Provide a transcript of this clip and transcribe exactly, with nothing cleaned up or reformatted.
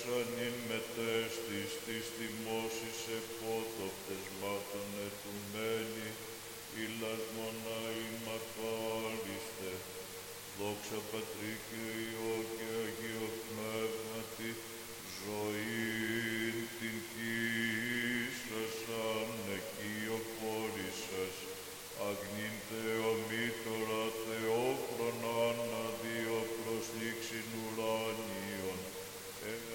Ανήν μετέστης της τιμώσης επότοπτεσμάτων ετουμένη, ηλασμόνα ημακάριστε, δόξα Πατρί και Υιό και Αγίο Πνεύματι, ζωήν την κύσασαν εκείοφόρησας, αγνήν Θεομήτωρα